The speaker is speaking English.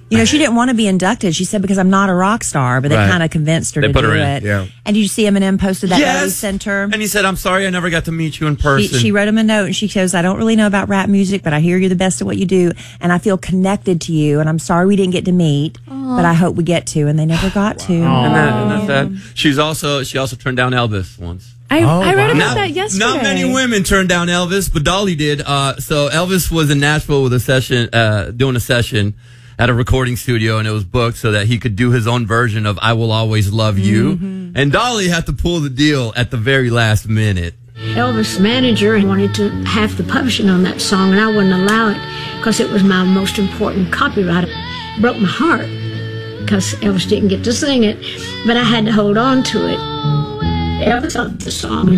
You know, she didn't want to be inducted. She said, because I'm not a rock star, but they kind of convinced her to do it. Yeah. And did you see Eminem posted that that he sent her? And he said, I'm sorry I never got to meet you in person. She wrote him a note and she goes, I don't really know about rap music, but I hear you're the best at what you do. And I feel connected to you. And I'm sorry we didn't get to meet, but I hope we get to. And they never got to. And that's sad. She also turned down Elvis once. I read about that yesterday. Not many women turned down Elvis, but Dolly did. So Elvis was in Nashville with doing a session at a recording studio, and it was booked so that he could do his own version of I Will Always Love You. Mm-hmm. And Dolly had to pull the deal at the very last minute. Elvis' manager wanted to have the publishing on that song, and I wouldn't allow it because it was my most important copyright. It broke my heart because Elvis didn't get to sing it, but I had to hold on to it. Elvis loved the song.